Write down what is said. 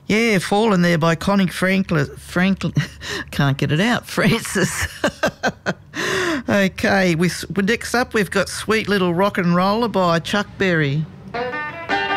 Yeah, Fallen there by Connie Franklin. Can't get it out. Francis. Okay, next up we've got Sweet Little Rock and Roller by Chuck Berry.